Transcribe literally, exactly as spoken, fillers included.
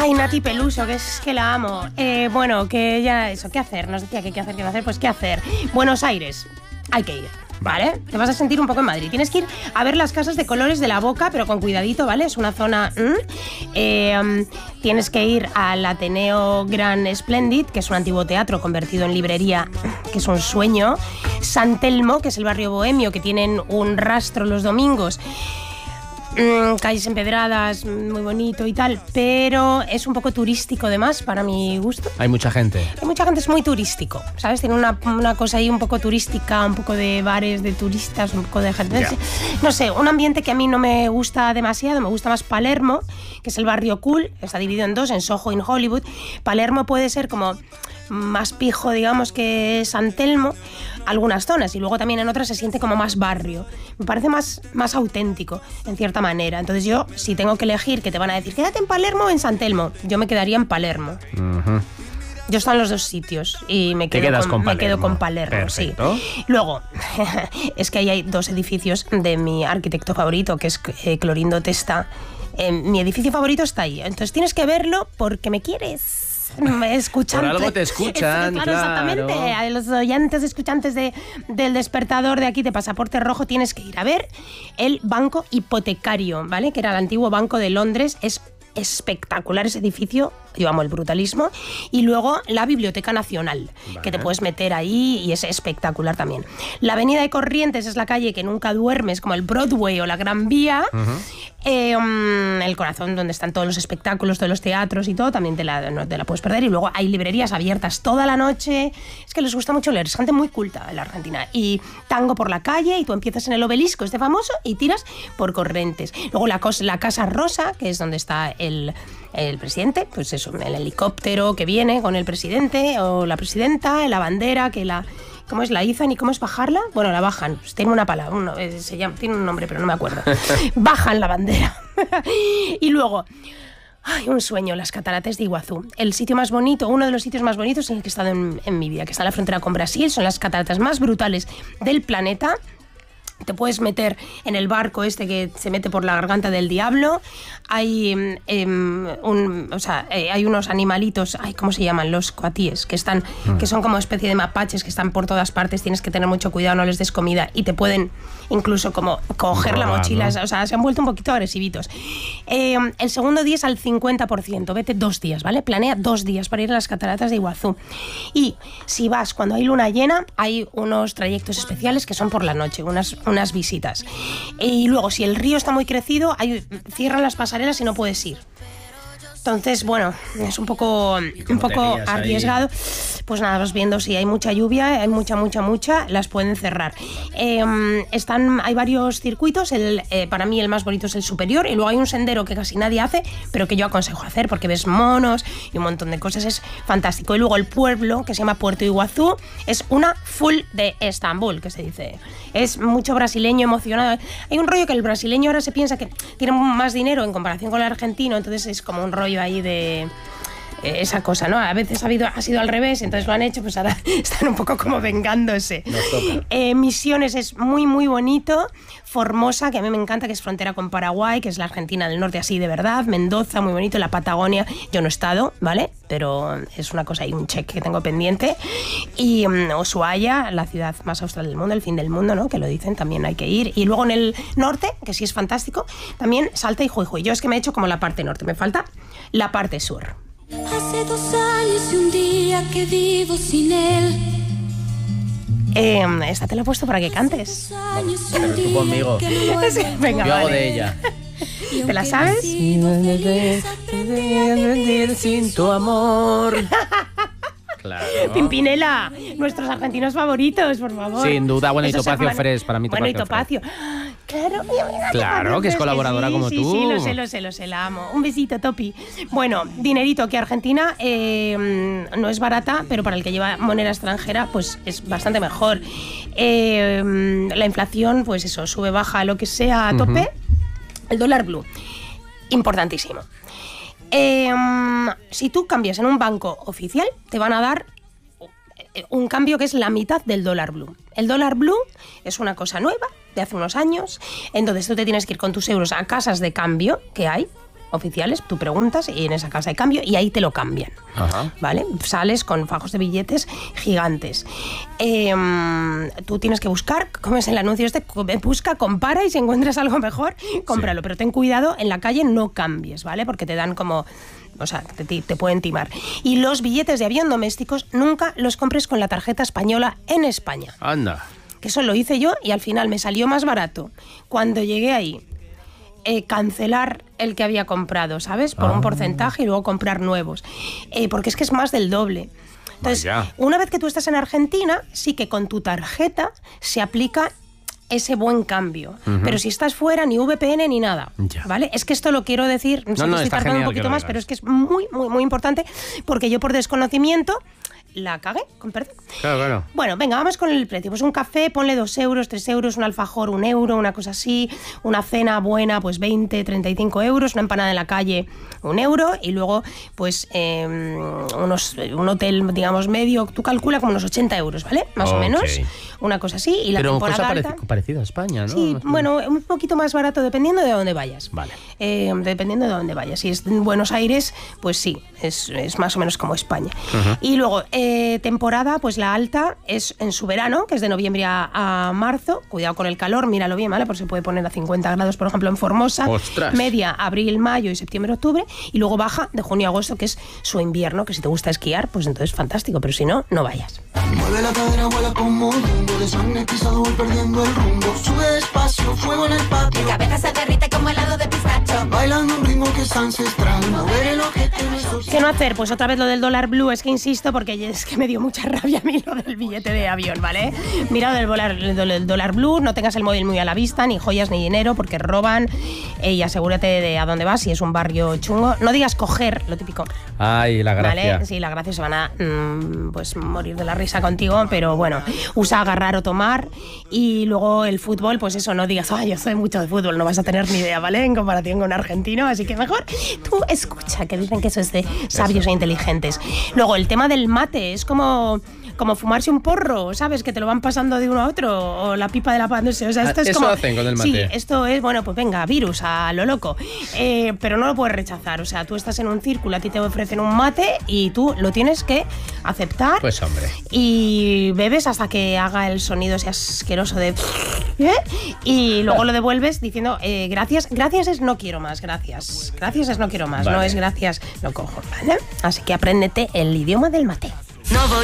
Ay, Nati Peluso, que es que la amo. Eh, bueno, que ya eso, ¿qué hacer? Nos decía que qué hacer, qué hacer, pues qué hacer. Buenos Aires, hay que ir. ¿Vale? Te vas a sentir un poco en Madrid. Tienes que ir a ver las casas de colores de la Boca, pero con cuidadito, ¿vale? Es una zona... ¿Mm? Eh, um, tienes que ir al Ateneo Gran Splendid, que es un antiguo teatro convertido en librería, que es un sueño. San Telmo, que es el barrio bohemio, que tienen un rastro los domingos. Mm, calles empedradas, muy bonito y tal, pero es un poco turístico además, para mi gusto. Hay mucha gente. Hay mucha gente, es muy turístico, ¿sabes? Tiene una, una cosa ahí un poco turística, un poco de bares de turistas, un poco de gente... Yeah. No sé, un ambiente que a mí no me gusta demasiado, me gusta más Palermo, que es el barrio cool, está dividido en dos, en Soho y en Hollywood. Palermo puede ser como más pijo, digamos, que San Telmo, algunas zonas, y luego también en otras se siente como más barrio. Me parece más, más auténtico, en cierta manera. Entonces yo, si tengo que elegir, que te van a decir, quédate en Palermo o en San Telmo, yo me quedaría en Palermo. Uh-huh. Yo estoy en los dos sitios y me quedo, con, con me quedo con Palermo. Perfecto. Sí. Luego, es que ahí hay dos edificios de mi arquitecto favorito, que es eh, Clorindo Testa. Eh, mi edificio favorito está ahí. Entonces tienes que verlo porque me quieres. Escuchante. Por algo te escuchan, claro, claro. Exactamente. A los oyentes escuchantes de, del Despertador de aquí de Pasaporte Rojo tienes que ir a ver el Banco Hipotecario, ¿vale? Que era el antiguo Banco de Londres. Es espectacular ese edificio, yo amo el brutalismo. Y luego la Biblioteca Nacional, vale, que te puedes meter ahí y es espectacular también. La Avenida de Corrientes es la calle que nunca duerme, es como el Broadway o la Gran Vía. Uh-huh. Eh, um, el corazón donde están todos los espectáculos, todos los teatros y todo, también te la, no te la puedes perder. Y luego hay librerías abiertas toda la noche. Es que les gusta mucho leer, es gente muy culta en la Argentina. Y tango por la calle, y tú empiezas en el Obelisco, este famoso, y tiras por Corrientes. Luego la, la Casa Rosa, que es donde está el, el presidente, pues eso, el helicóptero que viene con el presidente o la presidenta, la bandera que la... ¿Cómo es? ¿La izan y cómo es bajarla? Bueno, la bajan. Pues tiene una palabra, uno, eh, se llama, tiene un nombre, pero no me acuerdo. Bajan la bandera. Y luego, ay, un sueño, las cataratas de Iguazú. El sitio más bonito, uno de los sitios más bonitos en el que he estado en, en mi vida, que está en la frontera con Brasil. Son las cataratas más brutales del planeta. Te puedes meter en el barco este que se mete por la garganta del diablo. Hay, eh, un, o sea, eh, hay unos animalitos, ay, ¿cómo se llaman? Los coatíes, que están, mm. que son como especie de mapaches que están por todas partes. Tienes que tener mucho cuidado, no les des comida y te pueden incluso como coger Robar, la mochila, ¿no? O sea, se han vuelto un poquito agresivitos. Eh, el segundo día es al cincuenta por ciento. Vete dos días, ¿vale? Planea dos días para ir a las cataratas de Iguazú. Y si vas cuando hay luna llena, hay unos trayectos especiales que son por la noche, unas unas visitas. Y luego, si el río está muy crecido, hay, cierran las pasarelas y no puedes ir. Entonces, bueno, es un poco, un poco arriesgado. Ahí? Pues nada, vas viendo si hay mucha lluvia, hay mucha, mucha, mucha, las pueden cerrar. Eh, están, hay varios circuitos, el, eh, para mí el más bonito es el superior, y luego hay un sendero que casi nadie hace, pero que yo aconsejo hacer porque ves monos y un montón de cosas, es fantástico. Y luego el pueblo, que se llama Puerto Iguazú, es una full de Estambul, que se dice. Es mucho brasileño emocionado. Hay un rollo que el brasileño ahora se piensa que tiene más dinero en comparación con el argentino, entonces es como un rollo ahí de eh, esa cosa, ¿no? A veces ha, habido, ha sido al revés, entonces lo han hecho, pues ahora están un poco como vengándose. Eh, Misiones es muy, muy bonito. Formosa, que a mí me encanta, que es frontera con Paraguay, que es la Argentina del norte así de verdad. Mendoza, muy bonito. La Patagonia, yo no he estado, ¿vale? Pero es una cosa y un check que tengo pendiente. Y um, Ushuaia, la ciudad más austral del mundo, el fin del mundo, ¿no? Que lo dicen, también hay que ir. Y luego en el norte, que sí es fantástico, también Salta y Jujuy. Yo es que me he hecho como la parte norte, me falta la parte sur. Hace dos años y un día que vivo sin él. Eh, esta te la he puesto para que cantes. Pero tú conmigo. Sí, venga, yo vale. hago de ella. ¿Te la sabes? Sin tu amor. Claro. Pimpinela, nuestros argentinos favoritos, por favor. Sin duda, bueno, y Esos Topacio hermanos. Fresh, para mí Bueno, y Topacio Topacio. Claro, mi amiga Claro, Topacio que es Fresh, colaboradora sí, como sí, tú. Sí, lo sé, lo sé, lo sé, la amo. Un besito, Topi. Bueno, dinerito, que Argentina eh, no es barata, pero para el que lleva moneda extranjera, pues es bastante mejor. Eh, la inflación, pues eso, sube, baja, lo que sea, a tope. Uh-huh. El dólar blue, importantísimo. Eh, si tú cambias en un banco oficial, te van a dar un cambio que es la mitad del dólar blue. El dólar blue es una cosa nueva de hace unos años, entonces tú te tienes que ir con tus euros a casas de cambio que hay, oficiales, tú preguntas y en esa casa hay cambio y ahí te lo cambian. Ajá. ¿Vale? Sales con fajos de billetes gigantes. Eh, tú tienes que buscar, ¿cómo es el anuncio este? Busca, compara y si encuentras algo mejor, cómpralo. Sí. Pero ten cuidado, en la calle no cambies, ¿vale? Porque te dan como... O sea, te, te pueden timar. Y los billetes de avión domésticos nunca los compres con la tarjeta española en España. Anda. Que eso lo hice yo y al final me salió más barato. Cuando llegué ahí... Eh, cancelar el que había comprado, ¿sabes? Por ah. un porcentaje y luego comprar nuevos. Eh, porque es que es más del doble. Entonces, Vaya. Una vez que tú estás en Argentina, sí que con tu tarjeta se aplica ese buen cambio. Uh-huh. Pero si estás fuera, ni V P N ni nada. Ya. ¿Vale? Es que esto lo quiero decir, no, sé no, que estoy tardando un poquito más, pero es que es muy, muy, muy importante porque yo por desconocimiento la cagué, con perdón. Claro, claro. Bueno, venga, vamos con el precio. Pues un café, ponle dos euros, tres euros, un alfajor, un euro, una cosa así. Una cena buena, pues veinte, treinta y cinco euros. Una empanada en la calle, un euro. Y luego, pues, eh, unos, un hotel, digamos, medio, tú calcula como unos ochenta euros, ¿vale? Más okay. o menos. Una cosa así. Y la Pero temporada cosa alta, parecida a España, ¿no? Sí, bueno, un poquito más barato dependiendo de dónde vayas. Vale. Eh, dependiendo de dónde vayas. Si es en Buenos Aires, pues sí, es, es más o menos como España. Uh-huh. Y luego, eh, temporada, pues la alta es en su verano, que es de noviembre a, a marzo. Cuidado con el calor, míralo bien, ¿vale? Porque se puede poner a cincuenta grados, por ejemplo, en Formosa. ¡Ostras! Media, abril, mayo y septiembre, octubre. Y luego baja de junio a agosto, que es su invierno, que si te gusta esquiar, pues entonces fantástico. Pero si no, no vayas. Mueve la cadera, vuela como un mundo desmagnetizado, voy perdiendo el rumbo. Sube despacio, fuego en el patio. Mi cabeza se derrite como helado de pistacho. Bailando un ritmo que es ancestral. Mover el ojete en esos... ¿Qué no hacer? Pues otra vez lo del dólar blue. Es que insisto, porque es que me dio mucha rabia a mí lo del billete de avión, ¿vale? Mira lo del dólar, del dólar blue. No tengas el móvil muy a la vista, ni joyas ni dinero, porque roban. Eh, y asegúrate de a dónde vas, si es un barrio chungo. No digas coger, lo típico. Ay, la gracia. ¿Vale? Sí, la gracia, se van a mmm, pues morir de la risa contigo, pero bueno, usa agarrar o tomar. Y luego el fútbol, pues eso, no digas, ay, yo soy mucho de fútbol, no vas a tener ni idea, ¿vale? En comparación con un argentino, así que mejor tú escucha, que dicen que eso es de sabios eso. E inteligentes. Luego, el tema del mate, es como... como fumarse un porro, ¿sabes? Que te lo van pasando de uno a otro, o la pipa de la paz, no sé, o sea, esto es Eso como... hacen con el mate. Sí, esto es, bueno, pues venga, virus, a lo loco. Eh, pero no lo puedes rechazar, o sea, tú estás en un círculo, a ti te ofrecen un mate y tú lo tienes que aceptar. Pues hombre. Y bebes hasta que haga el sonido ese asqueroso de... ¿eh? Y luego lo devuelves diciendo, eh, gracias, gracias es no quiero más, gracias. Gracias es no quiero más, vale. No es gracias, no cojo, ¿vale? Así que apréndete el idioma del mate. No voy